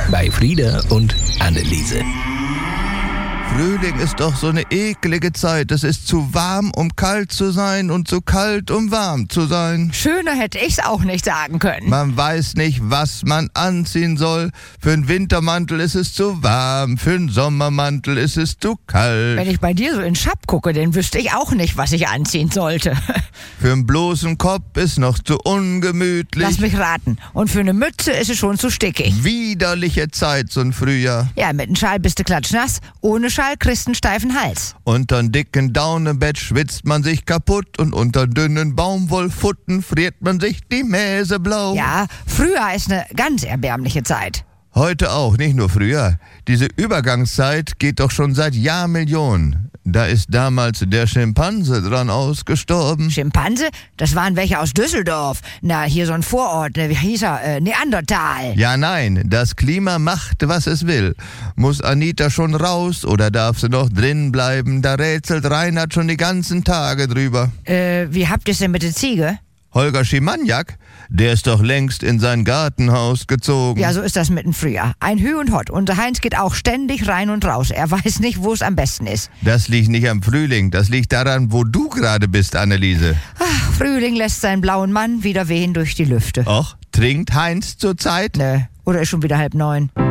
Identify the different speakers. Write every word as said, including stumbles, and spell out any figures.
Speaker 1: bei Frieda und Anneliese.
Speaker 2: Frühling ist doch so eine eklige Zeit. Es ist zu warm, um kalt zu sein und zu kalt, um warm zu sein.
Speaker 3: Schöner hätte ich's auch nicht sagen können.
Speaker 2: Man weiß nicht, was man anziehen soll. Für einen Wintermantel ist es zu warm, für einen Sommermantel ist es zu kalt.
Speaker 3: Wenn ich bei dir so in Schapp gucke, dann wüsste ich auch nicht, was ich anziehen sollte.
Speaker 2: Für einen bloßen Kopf ist noch zu ungemütlich.
Speaker 3: Lass mich raten. Und für eine Mütze ist es schon zu stickig.
Speaker 2: Widerliche Zeit, so ein Frühjahr.
Speaker 3: Ja, mit einem Schal bist du klatschnass, ohne Schal kriegst du einen steifen Hals.
Speaker 2: Untern dicken Daunenbett schwitzt man sich kaputt und unter dünnen Baumwollfutten friert man sich die Mäse blau.
Speaker 3: Ja, Frühjahr ist eine ganz erbärmliche Zeit.
Speaker 2: Heute auch, nicht nur früher. Diese Übergangszeit geht doch schon seit Jahrmillionen. Da ist damals der Schimpanse dran ausgestorben.
Speaker 3: Schimpanse? Das waren welche aus Düsseldorf. Na, hier so ein Vorort, ne, wie hieß er? Äh, Neandertal.
Speaker 2: Ja, nein, das Klima macht, was es will. Muss Anita schon raus oder darf sie noch drin bleiben? Da rätselt Reinhard schon die ganzen Tage drüber.
Speaker 3: Äh, wie habt ihr's denn mit der Ziege?
Speaker 2: Holger Schimaniak, der ist doch längst in sein Gartenhaus gezogen.
Speaker 3: Ja, so ist das mitten Frühjahr. Ein Hü und Hott. Und der Heinz geht auch ständig rein und raus. Er weiß nicht, wo es am besten ist.
Speaker 2: Das liegt nicht am Frühling, das liegt daran, wo du gerade bist, Anneliese.
Speaker 3: Ach, Frühling lässt seinen blauen Mann wieder wehen durch die Lüfte.
Speaker 2: Och, trinkt Heinz zurzeit?
Speaker 3: Ne, oder ist schon wieder halb neun.